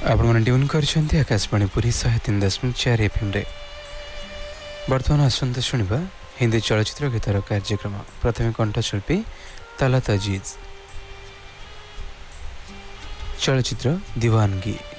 आपण tune करछन्ती Akashvani Puri 103.4 FM रे। बर्तमान आसंत शुणिबा हिंदी चलचित्र गीतर कार्यक्रम। प्रथम कंठशिल्पी तलत अजीज। चलचित्र दीवानगी।